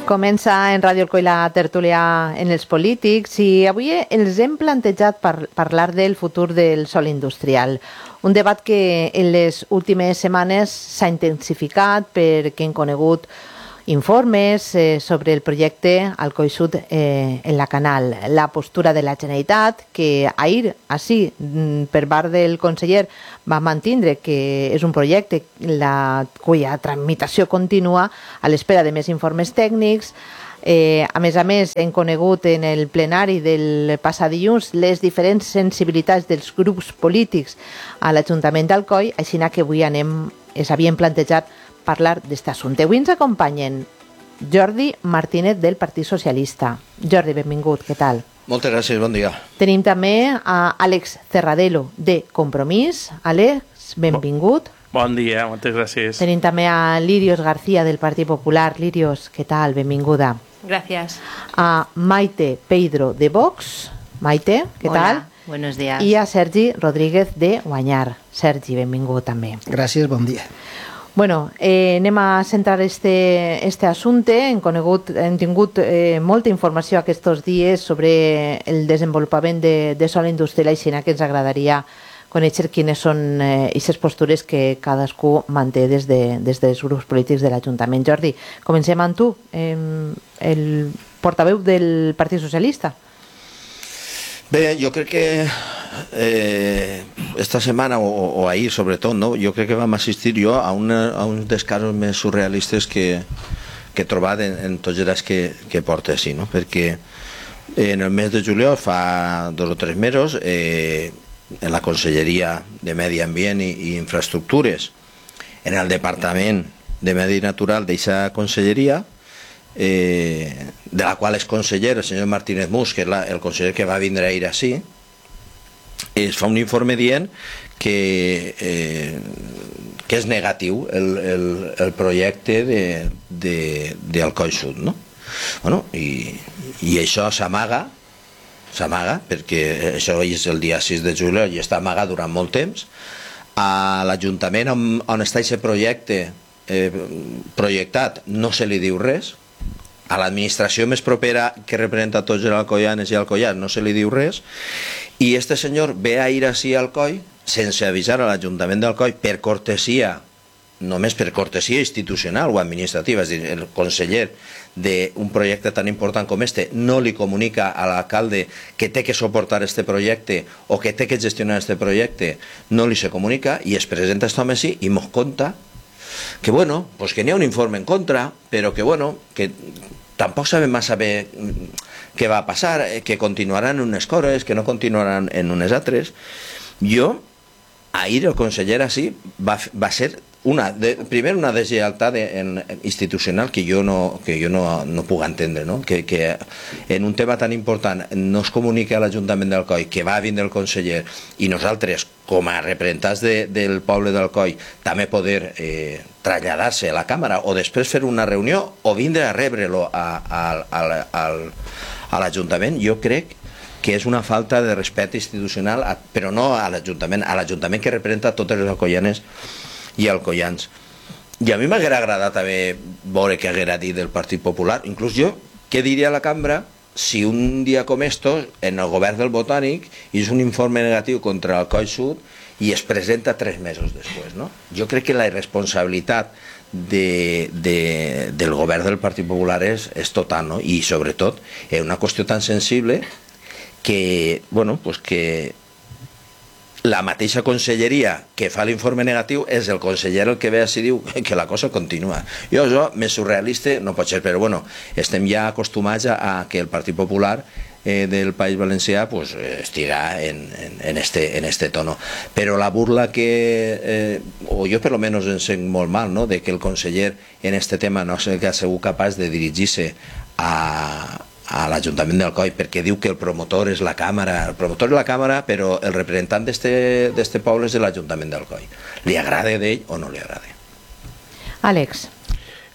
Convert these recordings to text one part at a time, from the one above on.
Comença en Ràdio Alcoi la tertúlia en els polítics i avui els hem plantejat parlar del futur del sòl industrial. Un debat que en les últimes setmanes s'ha intensificat perquè hem conegut informes sobre el projecte Alcoi Sud en la Canal. La postura de la Generalitat, que ahir, així, per part del conseller, va mantindre que és un projecte cuya tramitació continua a l'espera de més informes tècnics. A més, hem conegut en el plenari del passat dilluns les diferents sensibilitats dels grups polítics a l'Ajuntament d'Alcoi, així que avui ens havíem plantejat parlar d'aquest assumpte. Avui ens acompanyen Jordi Martínez del Partit Socialista. Jordi, benvingut, què tal? Moltes gràcies, bon dia. Tenim també a Àlex Cerradelo de Compromís. Àlex, benvingut. Bon dia, moltes gràcies. Tenim també a Lirios García del Partit Popular. Lirios, què tal? Benvinguda. Gracias. A Maite Peidro de Vox. Maite, què tal? Hola, buenos días. I a Sergi Rodríguez de Guanyar. Sergi, benvingut també. Gràcies, bon dia. Bueno, anem a centrar este assumpte. Hem tingut molta informació aquests dies sobre el desenvolupament de sòl industrial, així que ens agradaria conèixer quines són aquestes postures que cadascú manté des dels grups polítics de l'Ajuntament. Jordi, comencem amb tu, el portaveu del Partit Socialista. Bé, jo crec que esta setmana, o ahir sobretot, no? Jo crec que vam assistir a un dels casos més surrealistes que he trobat en tots els que porta així, no? Perquè en el mes de juliol, fa 2 o 3 mesos, en la Conselleria de Medi Ambient i Infraestructures, en el Departament de Medi Natural d'aquesta conselleria, de la qual és conseller el senyor Martínez Mus, que és el conseller que va vindre ahir així, es fa un informe dient que és negatiu el projecte d'Alcoi Sud, no? Bueno, i això s'amaga, perquè això és el dia 6 de juliol i està amagat durant molt temps. A l'Ajuntament on està aquest projecte projectat no se li diu res. A l'administració més propera que representa tots els alcoianes i alcoians no se li diu res, i este senyor ve a ir així a Alcoi sense avisar a l'Ajuntament d'Alcoi, per cortesia, només per cortesia institucional o administrativa. És a dir, el conseller d'un projecte tan important com este no li comunica a l'alcalde que té que suportar este projecte o que té que gestionar este projecte, no li se comunica, i es presenta aquest home així i mos conta que bueno, pues que n'hi ha un informe en contra, però que bueno, que tampoc sabem massa bé què va passar, que continuaran unes coses, que no continuaran en unes altres. Jo, ahir el conseller així va ser primer una deslleialtat institucional que jo no puc entendre, no? Que en un tema tan important no es comunica a l'Ajuntament d'Alcoi que va vindre el conseller, i nosaltres com a representants del poble d'Alcoi també poder traslladar-se a la càmera o després fer una reunió o vindre a rebre-lo a l'Ajuntament. Jo crec que és una falta de respecte institucional, però no a l'Ajuntament que representa totes les alcoianes i alcoians. I a mi m'haguera agradat veure què haguera dit del Partit Popular. Inclús jo, què diria a la cambra si un dia com estos, en el govern del Botànic, és un informe negatiu contra Alcoi Sud i es presenta 3 mesos després, no? Jo crec que la irresponsabilitat del govern del Partit Popular és total, no? I sobretot és una qüestió tan sensible que, bueno, pues que la mateixa conselleria que fa l'informe negatiu és el conseller el que ve així i diu que la cosa continua. Jo, més surrealista no pot ser, però bueno, estem ja acostumats a que el Partit Popular del País Valencià estiga en este tono. Però la burla o jo per lo menos em sent molt mal, no?, de que el conseller en este tema no ha sigut capaç de dirigir-se a l'Ajuntament d'Alcoi, perquè diu que el promotor és la Càmera, però el representant d'este poble és de l'Ajuntament d'Alcoi. Li agrada d'ell o no li agrada? Àlex.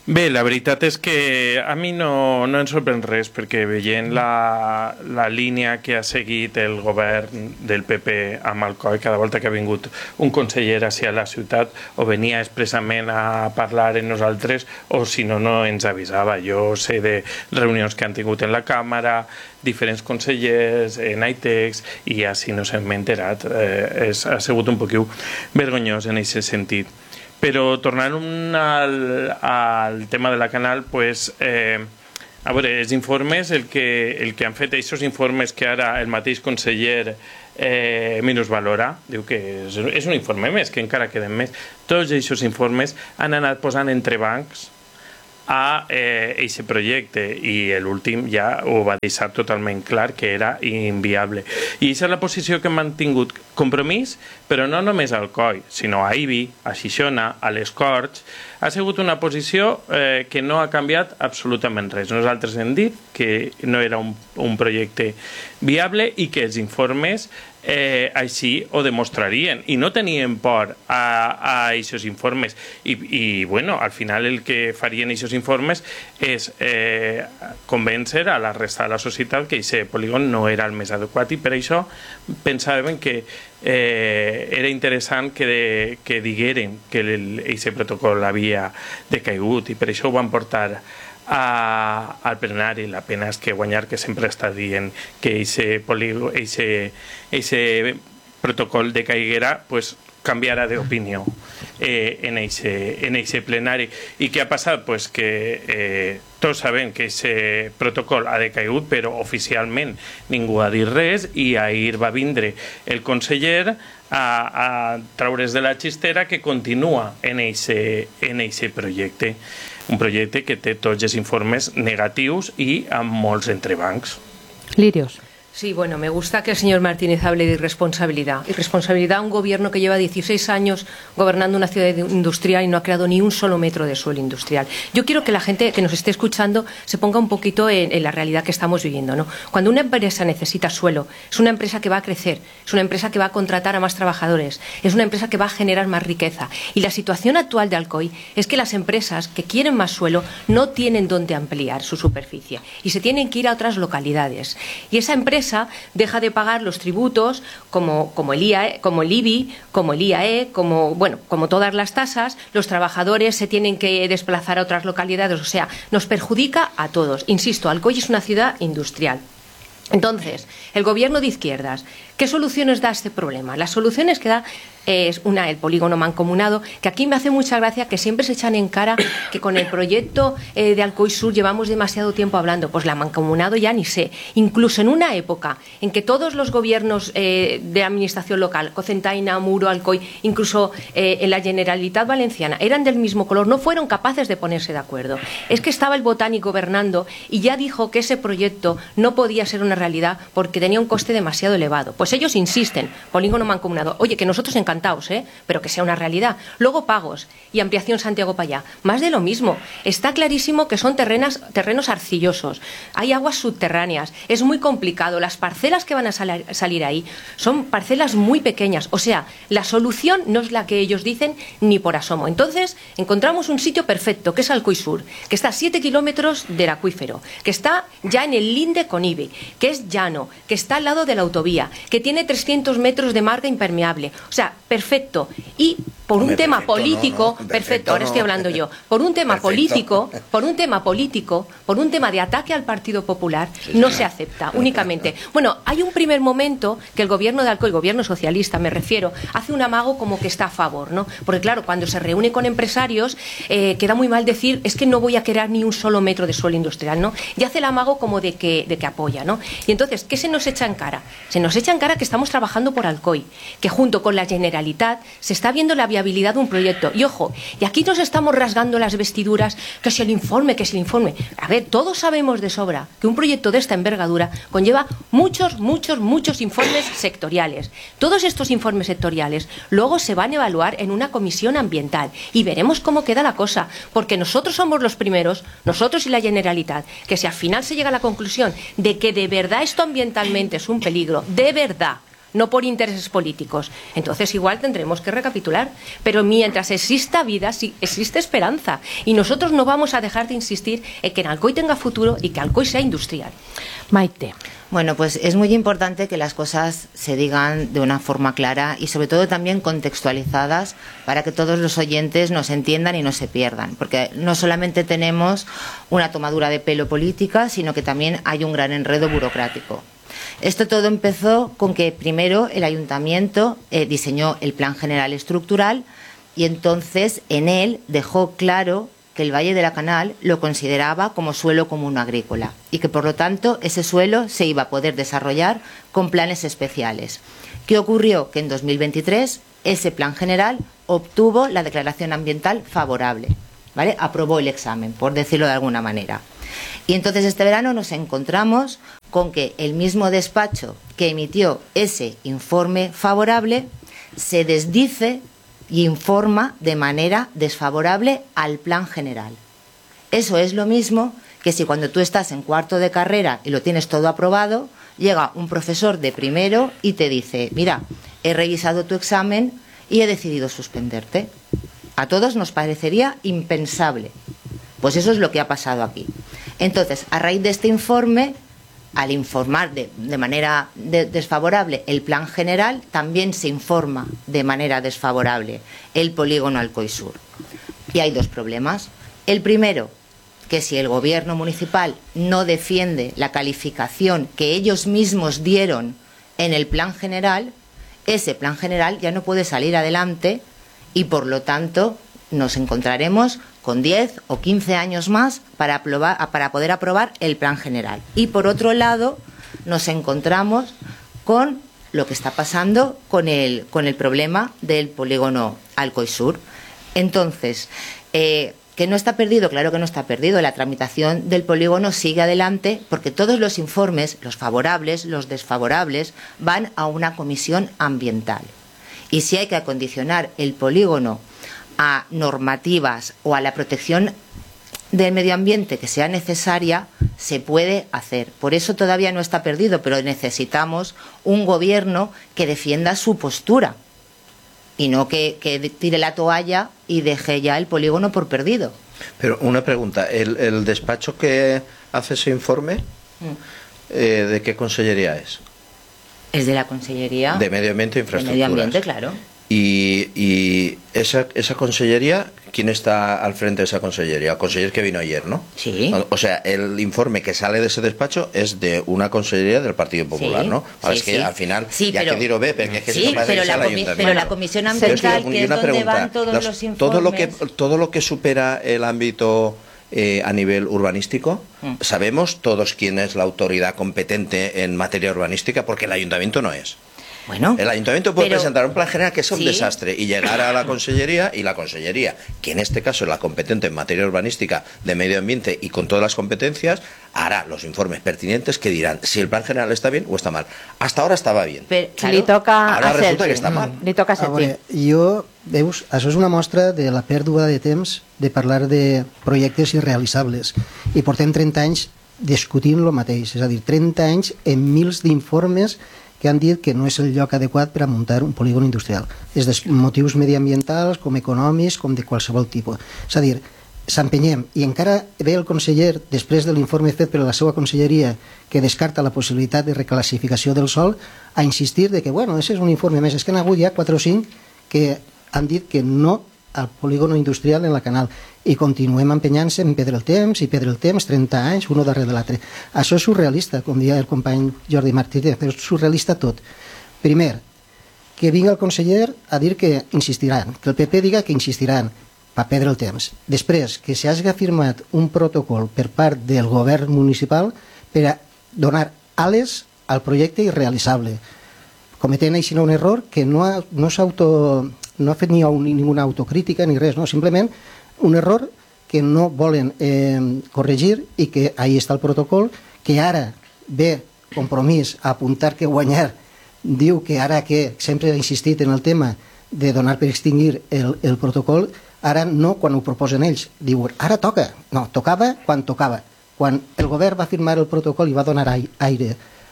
Bé, la veritat és que a mi no em sorprèn res, perquè veient la línia que ha seguit el govern del PP amb Alcoi, cada volta que ha vingut un conseller hacia la ciutat o venia expressament a parlar amb nosaltres o si no, no ens avisava. Jo sé de reunions que han tingut en la Càmera, diferents consellers, en ITEX, i així no se m'ha enterat. Ha sigut un poquiu vergonyós en aquest sentit. Però tornant al tema de la Canal, pues, a veure, els informes, el que han fet aquests informes que ara el mateix conseller minusvalora, diu que és un informe més, que encara queden més. Tots aquests informes han anat posant entrebancs a aquest projecte i l'últim ja ho va deixar totalment clar que era inviable. I aquesta és la posició que hem mantingut, compromís, però no només al COI, sinó a IBI, a Xixona, a les Corts. Ha sigut una posició que no ha canviat absolutament res. Nosaltres hem dit que no era un projecte viable i que els informes així ho demostrarien i no tenien por a aquests informes i bueno, al final el que farien aquests informes és convèncer a la resta de la societat que aquest polígon no era el més adequat i per això pensàvem que era interessant que digueren que aquest protocol havia decaigut i per això ho van portar al plenari. La pena és que Guanyar, que sempre està dient que aquest protocol decaiguera, pues canviarà d'opinió en aquest plenari. I què ha passat? Pues que tots sabem que aquest protocol ha decaigut, però oficialment ningú ha dit res i ahir va vindre el conseller a traure's de la xistera que continua en aquest projecte. Un projecte que té tots els informes negatius i amb molts entrebancs. Lirios. Sí, bueno, me gusta que el señor Martínez hable de irresponsabilidad. Irresponsabilidad a un gobierno que lleva 16 años gobernando una ciudad industrial y no ha creado ni un solo metro de suelo industrial. Yo quiero que la gente que nos esté escuchando se ponga un poquito en la realidad que estamos viviendo, ¿no? Cuando una empresa necesita suelo, es una empresa que va a crecer, es una empresa que va a contratar a más trabajadores, es una empresa que va a generar más riqueza. Y la situación actual de Alcoy es que las empresas que quieren más suelo no tienen dónde ampliar su superficie y se tienen que ir a otras localidades. Y esa empresa deja de pagar los tributos como el IAE, como el IBI, como el IAE, como todas las tasas. Los trabajadores se tienen que desplazar a otras localidades, o sea, nos perjudica a todos. Insisto, Alcoy es una ciudad industrial. Entonces, el gobierno de izquierdas, ¿qué soluciones da a este problema? Las soluciones que da es el polígono mancomunado, que aquí me hace mucha gracia que siempre se echan en cara que con el proyecto de Alcoy Sur llevamos demasiado tiempo hablando. Pues la mancomunado ya ni sé. Incluso en una época en que todos los gobiernos de administración local, Cocentaina, Muro, Alcoy, incluso en la Generalitat Valenciana, eran del mismo color, no fueron capaces de ponerse de acuerdo. Es que estaba el Botánico gobernando y ya dijo que ese proyecto no podía ser una realidad porque tenía un coste demasiado elevado. Pues ellos insisten, polígono mancomunado, oye, que nosotros encantados, pero que sea una realidad. Luego pagos y ampliación Santiago Payá. Más de lo mismo. Está clarísimo que son terrenos arcillosos. Hay aguas subterráneas. Es muy complicado. Las parcelas que van a salir ahí son parcelas muy pequeñas. O sea, la solución no es la que ellos dicen ni por asomo. Entonces, encontramos un sitio perfecto, que es Alcoy Sur, que está a 7 kilómetros del acuífero, que está ya en el linde con IBI, que es llano, que está al lado de la autovía, que tiene 300 metros de marga impermeable. O sea, perfecto. Y por un tema político, perfecto, ahora estoy hablando yo, por un tema político, por un tema de ataque al Partido Popular, no se acepta únicamente. Bueno, hay un primer momento que el gobierno de Alcoy, el gobierno socialista me refiero, hace un amago como que está a favor, ¿no? Porque claro, cuando se reúne con empresarios, queda muy mal decir, es que no voy a crear ni un solo metro de suelo industrial, ¿no? Y hace el amago como de que apoya, ¿no? Y entonces, ¿qué se nos echa en cara? Se nos echa en cara que estamos trabajando por Alcoy, que junto con la Generalitat se está viendo la viabilidad de un proyecto. Y ojo, y aquí nos estamos rasgando las vestiduras, que si el informe, que si el informe. A ver, todos sabemos de sobra que un proyecto de esta envergadura conlleva muchos informes sectoriales. Todos estos informes sectoriales luego se van a evaluar en una comisión ambiental y veremos cómo queda la cosa, porque nosotros somos los primeros, nosotros y la Generalitat, que si al final se llega a la conclusión de que de verdad esto ambientalmente es un peligro, de verdad, no por intereses políticos. Entonces igual tendremos que recapitular. Pero mientras exista vida, sí, existe esperanza. Y nosotros no vamos a dejar de insistir en que Alcoy tenga futuro y que Alcoy sea industrial. Maite. Bueno, pues es muy importante que las cosas se digan de una forma clara y sobre todo también contextualizadas para que todos los oyentes nos entiendan y no se pierdan. Porque no solamente tenemos una tomadura de pelo política, sino que también hay un gran enredo burocrático. Esto todo empezó con que primero el ayuntamiento diseñó el Plan General Estructural y entonces en él dejó claro que el Valle de la Canal lo consideraba como suelo común agrícola y que por lo tanto ese suelo se iba a poder desarrollar con planes especiales. ¿Qué ocurrió? Que en 2023 ese plan general obtuvo la declaración ambiental favorable, ¿vale? Aprobó el examen, por decirlo de alguna manera. Y entonces este verano nos encontramos con que el mismo despacho que emitió ese informe favorable se desdice y informa de manera desfavorable al plan general. Eso es lo mismo que si cuando tú estás en cuarto de carrera y lo tienes todo aprobado, llega un profesor de primero y te dice, mira, he revisado tu examen y he decidido suspenderte. A todos nos parecería impensable. Pues eso es lo que ha pasado aquí. Entonces, a raíz de este informe, al informar de manera desfavorable el plan general, también se informa de manera desfavorable el polígono Alcoy Sur. Y hay dos problemas. El primero, que si el gobierno municipal no defiende la calificación que ellos mismos dieron en el plan general, ese plan general ya no puede salir adelante y por lo tanto nos encontraremos con 10 o 15 años más para poder aprobar el plan general. Y por otro lado, nos encontramos con lo que está pasando con el problema del polígono Alcoy Sur. Entonces, que no está perdido, claro que no está perdido. La tramitación del polígono sigue adelante porque todos los informes, los favorables, los desfavorables, van a una comisión ambiental. Y si hay que acondicionar el polígono a normativas o a la protección del medio ambiente que sea necesaria, se puede hacer. Por eso todavía no está perdido, pero necesitamos un gobierno que defienda su postura y no que tire la toalla y deje ya el polígono por perdido. Pero una pregunta, ¿el despacho que hace ese informe, de qué consellería es? Es de la Consellería de Medio Ambiente e Infraestructuras. De Medio Ambiente, claro. Y esa consellería, ¿quién está al frente de esa consellería? El conseller que vino ayer, ¿no? Sí. O sea, el informe que sale de ese despacho es de una consellería del Partido Popular, sí, ¿no? Ahora sí, es que sí. al final, sí, ya pero, que dirlo ve, porque es que sí, pero la comisión ambiental, que es donde van todos los informes. Todo lo que supera el ámbito a nivel urbanístico, sabemos todos quién es la autoridad competente en materia urbanística, porque el ayuntamiento no es. Bueno, el ayuntamiento puede presentar un plan general que es un sí, desastre y llegar a la consellería, y la consellería, que en este caso es la competente en materia urbanística, de medio ambiente y con todas las competencias, hará los informes pertinentes que dirán si el plan general está bien o está mal. Hasta ahora estaba bien. Però, claro, li toca ara a resulta Sergi. que està mal. Li toca a Sergi. Veus, això és una mostra de la pèrdua de temps de parlar de projectes irrealitzables. I portem 30 anys discutint lo mateix, és a dir, 30 anys en mils d'informes que han dit que no és el lloc adequat per a muntar un polígon industrial, des de motius mediambientals, com econòmics, com de qualsevol tipus. És a dir, s'empenyem, i encara ve el conseller, després de l'informe fet per la seva conselleria, que descarta la possibilitat de reclassificació del sòl, a insistir de que, bueno, això és un informe més. És que n'ha hagut ja 4 o 5 que han dit que no al polígon industrial en la Canal, i continuem empenyant-se en perdre el temps, 30 anys, un darrere de l'altre. Això és surrealista, com deia el company Jordi Martínez, però és surrealista tot. Primer, que vingui el conseller a dir que insistiran, que el PP diga que insistiran, per perdre el temps. Després, que s'hagi firmat un protocol per part del govern municipal per a donar ales al projecte irrealitzable, cometent així un error que no ha fet ninguna autocrítica ni res, no? Simplement un error que no volen corregir, i que ahí està el protocol, que ara ve Compromís a apuntar que guanyar, diu que ara que sempre ha insistit en el tema de donar per extingir el protocol, ara no quan ho proposen ells, diuen ara toca. No, tocava quan tocava. Quan el govern va firmar el protocol i va donar aire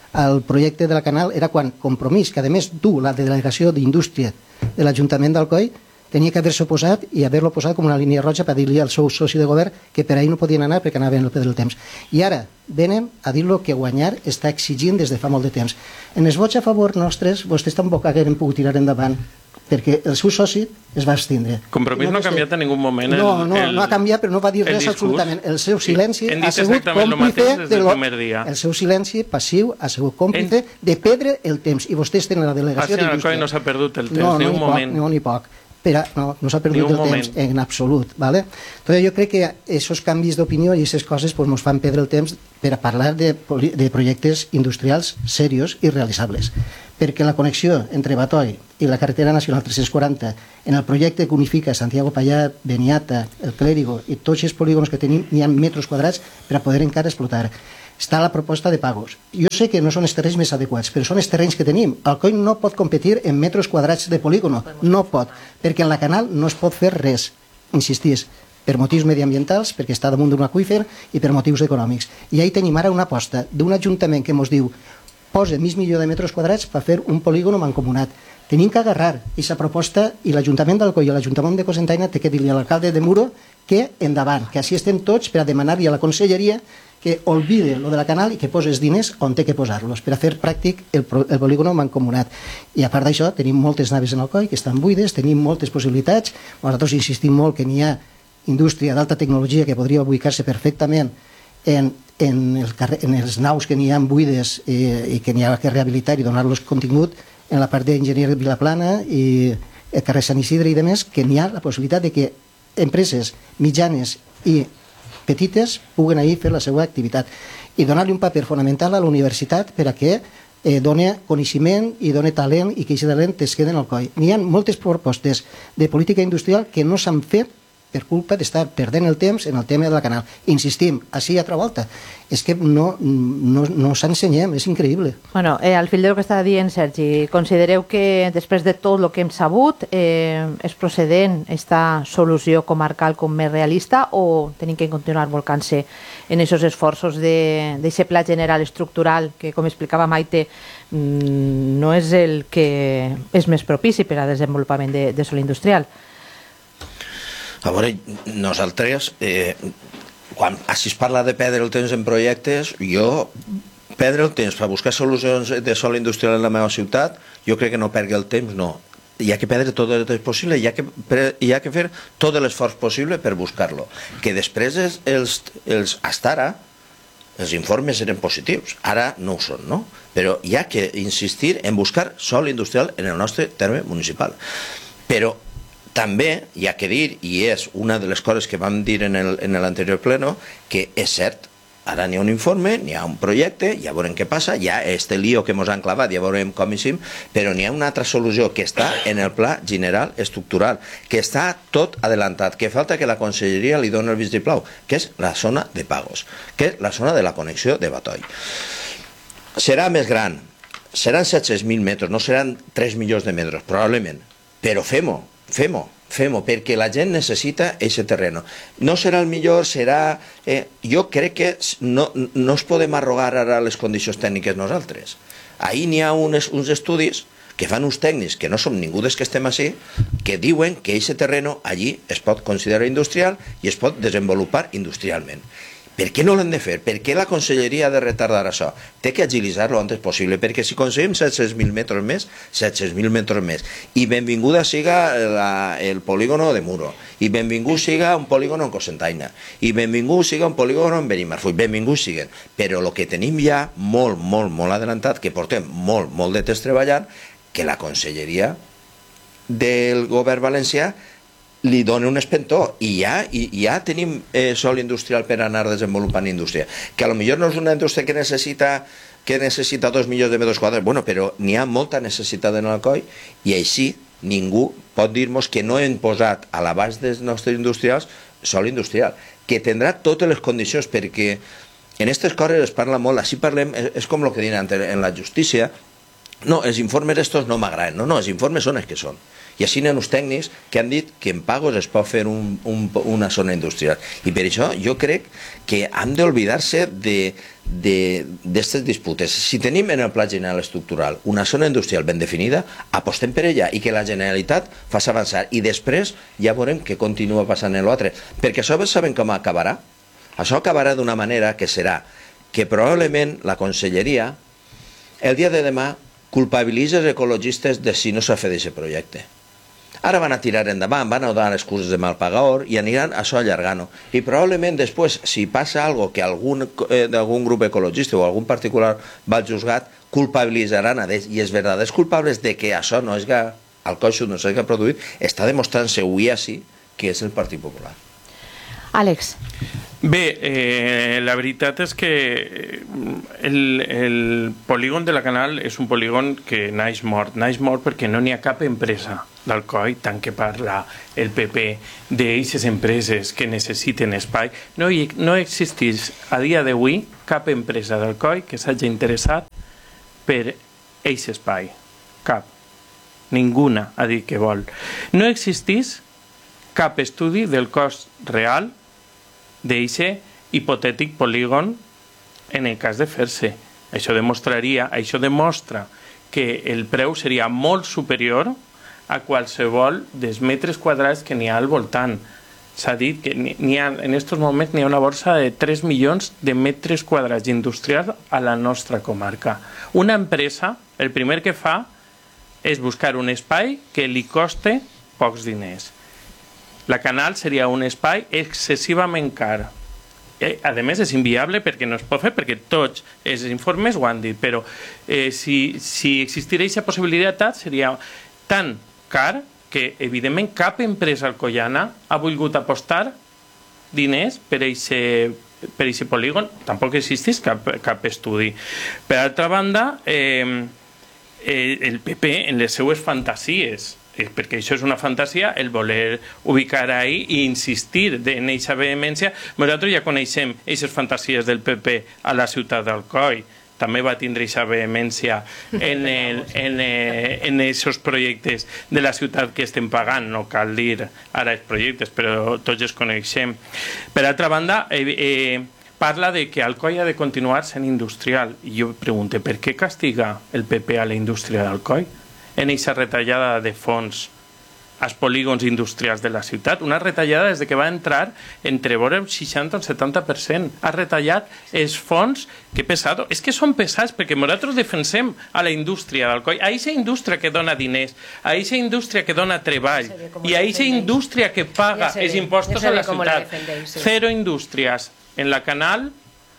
al projecte de la Canal era quan Compromís, que a més tu, la delegació d'Indústria de l'Ajuntament d'Alcoi, tenia que haver-se oposat i haver-lo posat com una línia roja per dir-li al seu soci de govern que per ahir no podien anar perquè anaven al pedre del temps. I ara venen a dir-lo que guanyar està exigint des de fa molt de temps. En els vots a favor nostres, vostès tampoc hagueren pogut tirar endavant perquè el seu soci es va abstindre. Compromís no ha canviat en ningú moment. No ha canviat, però no va dir res absolutament. El seu silenci ha sigut còmplice el seu silenci passiu ha sigut còmplice de perdre el temps. I vostès tenen la delegació d'Indústria. No s'ha perdut el temps, ni un moment. Ni poc. No s'ha perdut el temps en absolut. Entonces jo crec que aquests canvis d'opinió i aquestes coses ens fan perdre el temps per a parlar de projectes industrials serios i realitzables. Perquè la connexió entre Batoi i la carretera nacional 340 en el projecte que unifica Santiago Pallà, Beniata, el Clérigo i tots els polígons que tenim n'hi ha metres quadrats per a poder encara explotar. Està la proposta de pagos. Jo sé que no són els terrenys més adequats, però són els terrenys que tenim. Alcoi no pot competir en metres quadrats de polígono, no pot, perquè en la Canal no es pot fer res, insistís, per motius mediambientals, perquè està damunt d'un aqüífer i per motius econòmics. I ahí tenim ara una aposta d'un ajuntament que ens diu posa mig milió de metres quadrats per fer un polígono mancomunat. Tenim que agarrar aquesta proposta i l'Ajuntament d'Alcoi i l'Ajuntament de Cocentaina té que dir-li a l'alcalde de Muro que endavant, que així estem tots per a demanar-li a la conselleria que olvide lo de la Canal i que posi els diners on té que posar-los per a fer pràctic el polígono mancomunat. I a part d'això tenim moltes naves en Alcoi que estan buides, tenim moltes possibilitats. Nosaltres insistim molt que n'hi ha indústria d'alta tecnologia que podria ubicar-se perfectament en els naus que n'hi ha buides i que n'hi ha que rehabilitar i donar-los contingut en la part d'enginyer de Vilaplana i el carrer Sant Isidre i demés, que n'hi ha la possibilitat de que empreses mitjanes i petites puguen ahir fer la seva activitat i donar-li un paper fonamental a la universitat per a que doni coneixement i doni talent i que aquest talent es quedi en Alcoi. N'hi ha moltes propostes de política industrial que no s'han fet per culpa d'estar perdent el temps en el tema de la Canal. Insistim, així a altra volta. És que no s'ensenyem, és increïble. Bueno, al fil del que està dient Sergi, considereu que després de tot el que hem sabut és procedent esta solució comarcal com més realista o tenim que continuar volcant-se en aquests esforços d'aquest pla general estructural que, com explicava Maite, no és el que és més propici per a desenvolupament de sòl industrial? A veure, nosaltres, quan així es parla de perdre el temps en projectes, jo perdre el temps per buscar solucions de sòl industrial en la meva ciutat, jo crec que no perdi el temps, no. Hi ha que perdre tot el temps possible, hi ha que fer tot l'esforç possible per buscar-lo. Que després, fins ara, els informes eren positius, ara no ho són, no? Però hi ha que insistir en buscar sòl industrial en el nostre terme municipal. Però també hi ha que dir, i és una de les coses que vam dir en l'anterior pleno, que és cert, ara n'hi ha un informe, n'hi ha un projecte, ja veurem què passa, hi ha este lío que ens han clavat, ja veurem com hi sim, però n'hi ha una altra solució que està en el pla general estructural, que està tot adelantat, que falta que la conselleria li doni el vistiplau, que és la zona de pagos, que és la zona de la connexió de Batoi. Serà més gran, seran 700.000 metres, no seran 3 milions de metres, probablement, però fem-ho, perquè la gent necessita aquest terreno. No serà el millor, serà... Jo crec que no es podem arrogar ara les condicions tècniques nosaltres. Ahir n'hi ha uns estudis que fan uns tècnics, que no som ningú des que estem així, que diuen que aquest terreno allí es pot considerar industrial i es pot desenvolupar industrialment. Per què no l'hem de fer? Per què la conselleria ha de retardar això? Té que agilitzar-lo antes possible, perquè si aconseguim 700.000 metres més, 700.000 metres més, i benvinguda siga el polígono de Muro, i benvingut siga un polígono en Cocentaina, i benvingut siga un polígono en Benimarfull, benvingut siguen. Però el que tenim ja molt adelantat, que portem molt de temps treballant, que la conselleria del govern valencià li dona un espentó i ja tenim sòl industrial per anar desenvolupant indústria, que a lo millor no és una indústria que necessita 2 milions de metres quadrats, bueno, però n'hi ha molta necessitat en Alcoi i així ningú pot dir-nos que no hem posat a l'abast dels nostres industrials sòl industrial, que tindrà totes les condicions, perquè en aquestes coses es parla molt, així parlem, és com el que diuen en la justícia, no, els informes estos no m'agraden. No, els informes són els que són. I així hi ha uns tècnics que han dit que en pagos es pot fer una zona industrial. I per això jo crec que han d'oblidar-se d'aquestes disputes. Si tenim en el Pla General Estructural una zona industrial ben definida, apostem per ella i que la Generalitat faci avançar. I després ja veurem què continua passant en l'altre. Perquè això saben com acabarà? Això acabarà d'una manera que serà que probablement la Conselleria el dia de demà culpabilitza els ecologistes de si no s'ha fet aquest projecte. Ara van a tirar endavant, van a donar excuses de mal pagador i aniran això allargant-ho. I probablement després, si passa algo que d'algun grup ecologista o algun particular va al juzgat, culpabilitzaran a ells. I els verdaders culpables de que això no és Alcoi Sud no s'hagi produït, està demostrant-se avui així que és el Partit Popular. Àlex. Bé, la veritat és que el polígon de la Canal és un polígon que naix mort perquè no n'hi ha cap empresa d'Alcoi, tant que parla el PP d'eixes empreses que necessiten espai. No existeix a dia d'avui cap empresa d'Alcoi que s'hagi interessat per eixe espai. Cap. Ninguna ha dit que vol. No existeix cap estudi del cost real d'eixe hipotètic polígon en el cas de fer-se. Això demostra que el preu seria molt superior a qualsevol dels metres quadrats que n'hi ha al voltant. S'ha dit que en aquests moments n'hi ha una borsa de 3 milions de metres quadrats industrials a la nostra comarca. Una empresa, el primer que fa és buscar un espai que li coste pocs diners. La Canal seria un espai excessivament car. A més, és inviable perquè no es pot fer, perquè tots els informes ho han dit, però si existira aquesta possibilitat seria tan car que, evidentment, cap empresa alcoiana ha volgut apostar diners per aquest polígon. Tampoc existeix cap estudi. Per altra banda, el PP, en les seues fantasies, perquè això és una fantasia, el voler ubicar ahí i insistir en aquesta vehemència. Nosaltres ja coneixem aquestes fantasies del PP a la ciutat d'Alcoi. També va tindre aquesta vehemència en aquests projectes de la ciutat que estem pagant. No cal dir ara els projectes, però tots els coneixem. Per altra banda, parla de que Alcoi ha de continuar sent industrial. I jo pregunto, per què castiga el PP a la indústria d'Alcoi en aquesta retallada de fons als polígons industrials de la ciutat? Una retallada des que va entrar entre vora el 60 o el 70%. Ha retallat els fons. Que pesado. És que són pesats perquè nosaltres defensem a la indústria d'Alcoi, a aquesta indústria que dona diners, a aquesta indústria que dona treball i a aquesta indústria que paga els impostos a la ciutat. Zero indústries en la Canal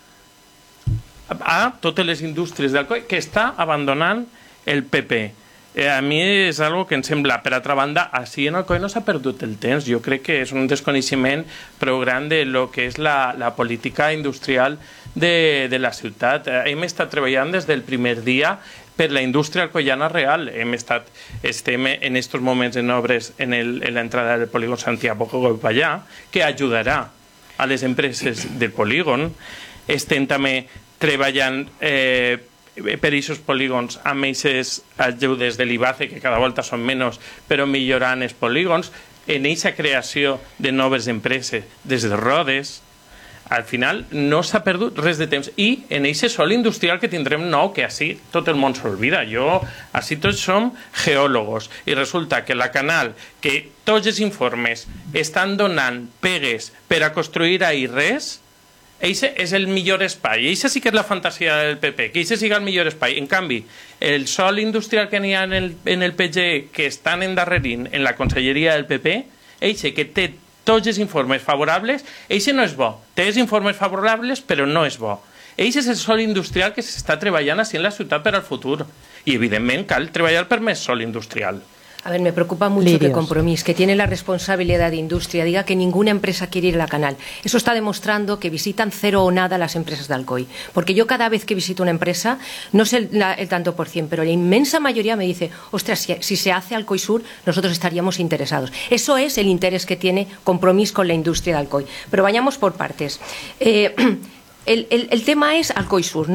a totes les indústries d'Alcoi que està abandonant el PP. A mi és algo que em sembla. Per altra banda, així en Alcoi no s'ha perdut el temps. Jo crec que és un desconeixement prou gran de lo que és la política industrial de la ciutat. Hem estat treballant des del primer dia per la indústria alcoiana real. Estem en aquests moments en obres en l'entrada del polígon Santiago Goipallà, que ajudarà a les empreses del polígon. Estem també treballant per aquests polígons amb aquestes ajudes de l'IBACE, que cada volta són menys, però millorant els polígons, en aquesta creació de noves empreses des de Rodes. Al final no s'ha perdut res de temps. I en aquest sòl industrial que tindrem nou, que així tot el món s'olvida. Així tots som geòlogos. I resulta que la Canal, que tots els informes estan donant pegues per a construir ahí res, eixe és el millor espai. Eixa sí que és la fantasia del PP, que eixe sigui el millor espai. En canvi, el sòl industrial que n'hi ha en el PGE, que estan endarrerint en la conselleria del PP, eixe que té tots els informes favorables, eixe no és bo. Té els informes favorables, però no és bo. Eixe és el sòl industrial que s'està treballant així en la ciutat per al futur. I, evidentment, cal treballar per més sòl industrial. A ver, me preocupa mucho que Compromís, que tiene la responsabilidad de industria, diga que ninguna empresa quiere ir a la Canal. Eso está demostrando que visitan cero o nada las empresas de Alcoi. Porque yo cada vez que visito una empresa, no sé el tanto por cien, pero la inmensa mayoría me dice, ostras, si se hace Alcoi Sur, nosotros estaríamos interesados. Eso es el interés que tiene Compromís con la industria de Alcoi. Pero vayamos por partes. El tema es Alcoi Sur, ¿no?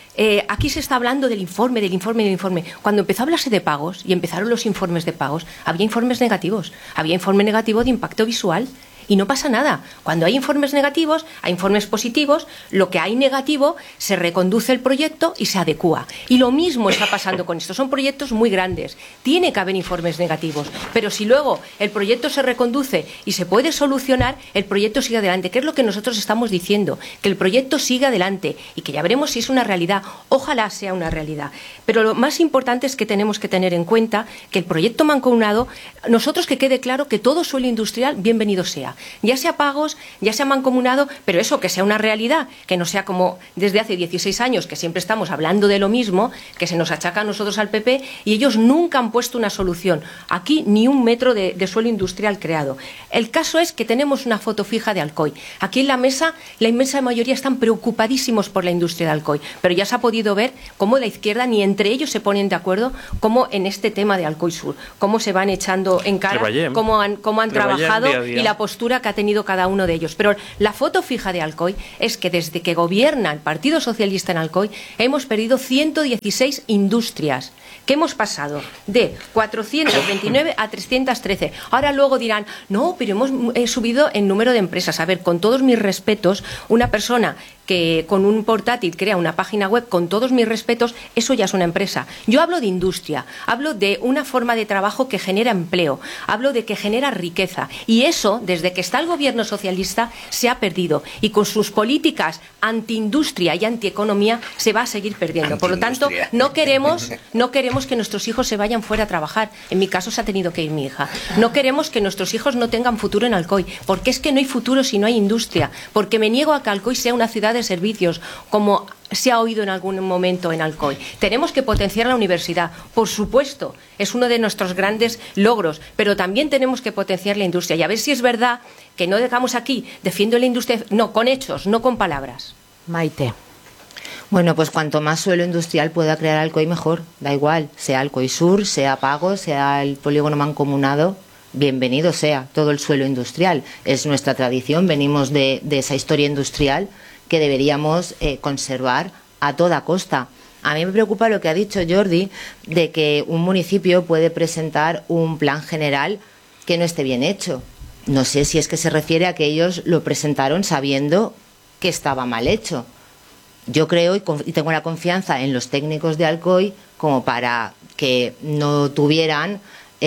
aquí se está hablando del informe. Cuando empezó a hablarse de pagos y empezaron los informes de pagos, había informes negativos. Había informe negativo de impacto visual. Y no pasa nada. Cuando hay informes negativos, hay informes positivos, lo que hay negativo se reconduce el proyecto y se adecúa. Y lo mismo está pasando con esto. Son proyectos muy grandes. Tiene que haber informes negativos. Pero si luego el proyecto se reconduce y se puede solucionar, el proyecto sigue adelante. ¿Qué es lo que nosotros estamos diciendo? Que el proyecto sigue adelante y que ya veremos si es una realidad. Ojalá sea una realidad. Pero lo más importante es que tenemos que tener en cuenta que el proyecto mancomunado, nosotros que quede claro que todo suelo industrial, bienvenido sea. Ya sea pagos, ya sea mancomunado, pero eso que sea una realidad, que no sea como desde hace 16 años que siempre estamos hablando de lo mismo, que se nos achaca a nosotros al PP y ellos nunca han puesto una solución. Aquí ni un metro de suelo industrial creado. El caso es que tenemos una foto fija de Alcoy. Aquí en la mesa la inmensa mayoría están preocupadísimos por la industria de Alcoy, pero ya se ha podido ver cómo la izquierda ni entre ellos se ponen de acuerdo, como en este tema de Alcoy Sur, cómo se van echando en cara, cómo han trabajado día a día. Y la postura que ha tenido cada uno de ellos. Pero la foto fija de Alcoy es que desde que gobierna el Partido Socialista en Alcoy hemos perdido 116 industrias. ¿Qué hemos pasado? De 429 a 313. Ahora luego dirán, no, pero hemos subido en número de empresas. A ver, con todos mis respetos, una persona que con un portátil crea una página web, con todos mis respetos, eso ya es una empresa. Yo hablo de industria, hablo de una forma de trabajo que genera empleo, hablo de que genera riqueza. Y eso, desde que está el gobierno socialista, se ha perdido. Y con sus políticas antiindustria y antieconomía se va a seguir perdiendo. Por lo tanto, no queremos que nuestros hijos se vayan fuera a trabajar. En mi caso se ha tenido que ir mi hija. No queremos que nuestros hijos no tengan futuro en Alcoy, porque es que no hay futuro si no hay industria, porque me niego a que Alcoy sea una ciudad de servicios, como se ha oído en algún momento en Alcoy. Tenemos que potenciar la universidad, por supuesto, es uno de nuestros grandes logros, pero también tenemos que potenciar la industria. Y a ver si es verdad que no dejamos aquí, defiendo la industria, no, con hechos, no con palabras. Maite. Bueno, pues cuanto más suelo industrial pueda crear Alcoy, mejor. Da igual, sea Alcoy Sur, sea Pago, sea el polígono mancomunado, bienvenido sea todo el suelo industrial. Es nuestra tradición, venimos de esa historia industrial que deberíamos conservar a toda costa. A mí me preocupa lo que ha dicho Jordi, de que un municipio puede presentar un plan general que no esté bien hecho. No sé si es que se refiere a que ellos lo presentaron sabiendo que estaba mal hecho. Yo creo y tengo la confianza en los técnicos de Alcoy como para que no tuvieran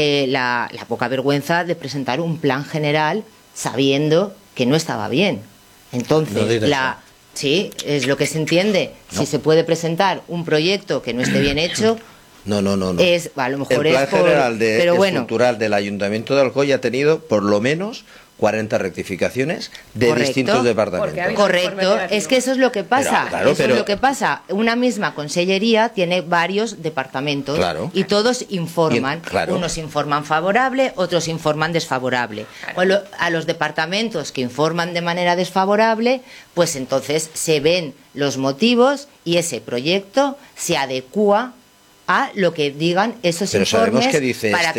la poca vergüenza de presentar un plan general sabiendo que no estaba bien. Entonces, sí, es lo que se entiende. No. Si se puede presentar un proyecto que no esté bien hecho, no. Es, a lo mejor el plan general cultural del Ayuntamiento de Alcoy ha tenido por lo menos 40 rectificaciones de distintos departamentos. Correcto, es que eso es lo que pasa. Es lo que pasa. Una misma consellería tiene varios departamentos y todos informan. Unos informan favorable, otros informan desfavorable. A los departamentos que informan de manera desfavorable, pues entonces se ven los motivos y ese proyecto se adecúa a lo que digan esos informes para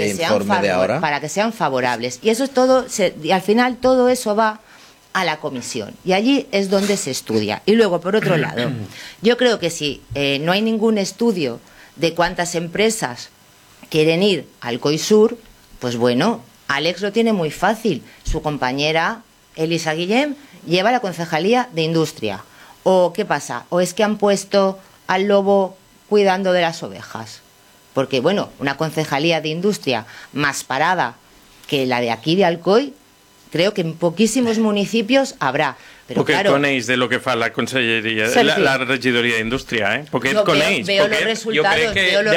que sean favorables. Y eso es todo, y al final todo eso va a la comisión. Y allí es donde se estudia. Y luego, por otro lado, yo creo que si no hay ningún estudio de cuántas empresas quieren ir al Alcoy Sur, pues bueno, Alex lo tiene muy fácil. Su compañera, Elisa Guillem, lleva la concejalía de industria. ¿O qué pasa? ¿O es que han puesto al lobo cuidando de las ovejas? Porque, bueno, una concejalía de industria más parada que la de aquí de Alcoy, creo que en poquísimos municipios habrá. Pero porque claro, coneix de lo que fa la conselleria, la regidoria d'Indústria, perquè coneix. Veo los resultados,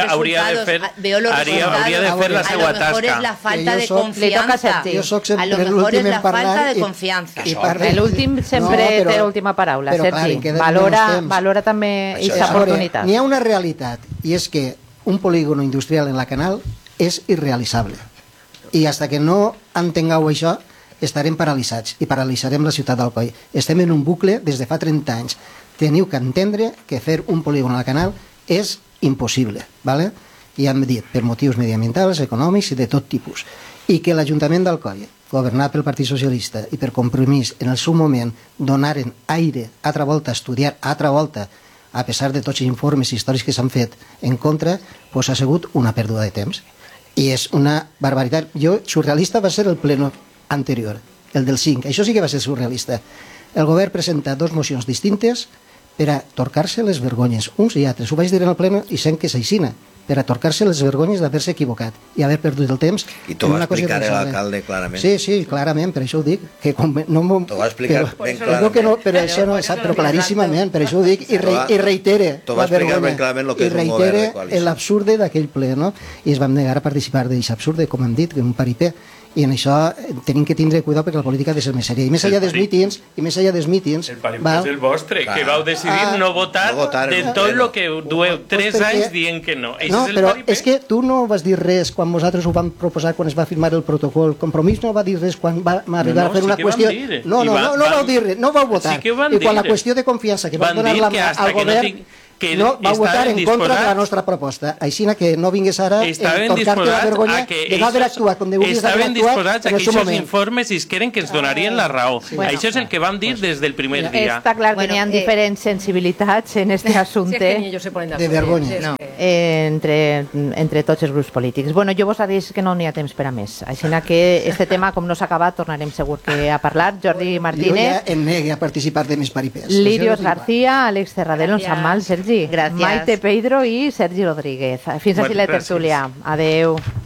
veo los resultados. Hauria de fer la seva tasca. A lo mejor es la falta de confianza. A lo mejor es la falta de confiança. L'últim sempre té l'última paraula, Sergi. Valora també aquesta oportunitat. N'hi ha una realitat, i és que un polígono industrial en la Canal és irrealitzable. I fins que no entengueu això, estarem paralitzats i paralitzarem la ciutat d'Alcoi. Estem en un bucle des de fa 30 anys. Teniu que entendre que fer un polígon a la Canal és impossible, ¿vale? I hem dit, per motius mediambientals, econòmics i de tot tipus. I que l'Ajuntament d'Alcoi, governat pel Partit Socialista i per compromís en el seu moment donaren aire altra volta a estudiar, altra volta a pesar de tots els informes històrics que s'han fet en contra, doncs ha sigut una pèrdua de temps. I és una barbaritat. Surrealista va ser el pleno anterior, el del 5. Això sí que va ser surrealista. El govern presenta 2 mocions distintes per a torcar-se les vergonyes, uns i altres. Ho vaig dir en el pleno i sent que s'aixina, per a torcar-se les vergonyes d'haver-se equivocat i haver perdut el temps. I t'ho va explicar l'alcalde clarament. Sí, clarament, per això ho dic. T'ho va explicar ben clarament. Però claríssimament, per això ho dic, i reitere la vergonya, i reitere l'absurde d'aquell ple, no? I es vam negar a participar d'aquest absurde, com hem dit, un paripé. I en això tenim que tindre cuidado perquè la política ha de ser més sèria. I més enllà dels mítings... El paripé és el vostre, que vau decidir no votar de tot el que dueu 3 anys dient que no. No, però és que tu no vas dir res quan nosaltres ho vam proposar, quan es va firmar el protocol. Compromís no va dir res quan va arribar a fer una qüestió... No vau dir res, no vau votar. I quan la qüestió de confiança que va donar la mà al govern... no va votar en contra de la nostra proposta. Així que no vingués ara en torcar-te la vergonya de no haver actuat com deguis haver actuat disposats a que aquests informes isqueren que ens donarien la raó. Això és el que vam dir des del primer dia. Està clar que n'hi ha diferents sensibilitats en aquest assumpte de vergonya entre tots els grups polítics. Bueno, jo vos dic que no n'hi ha temps per a més. Així que este tema, com no s'ha acabat, tornarem segur que a parlar. Jordi Martínez. Jo ja em negue a participar de més paripés. Lirios García, Àlex Terradelo, Sergi, Gràcies. Maite Pedro i Sergi Rodríguez. Fins aquí la tertúlia. Adeu.